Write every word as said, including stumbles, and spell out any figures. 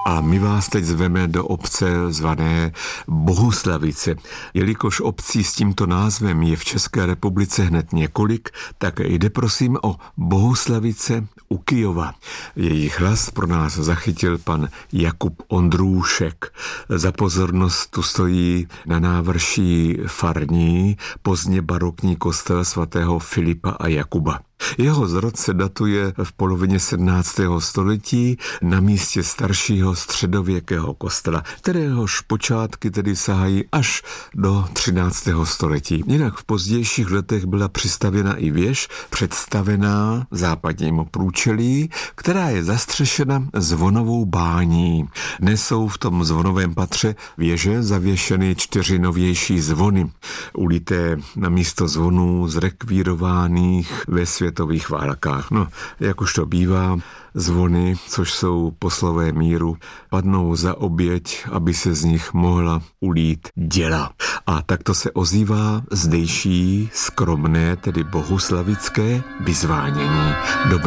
A my vás teď zveme do obce zvané Bohuslavice. Jelikož obcí s tímto názvem je v České republice hned několik, tak jde prosím o Bohuslavice u Kyjova. Jejich hlas pro nás zachytil pan Jakub Ondrůšek. Za pozornost tu stojí na návrší farní pozdně barokní kostel svatého Filipa a Jakuba. Jeho zrod se datuje v polovině sedmnáctého století na místě staršího středověkého kostela, kteréhož počátky tedy sahají až do třináctého století. Jinak v pozdějších letech byla přistavěna i věž, představená západnímu průčelí, která je zastřešena zvonovou bání. Dnes jsou v tom zvonovém patře věže zavěšeny čtyři novější zvony, ulité na místo zvonů zrekvírovaných ve světových válkách. No, jak už to bývá, zvony, což jsou poslové míru, padnou za oběť, aby se z nich mohla ulít děla. A takto se ozývá zdejší skromné, tedy bohuslavické vyzvánění. Dobrý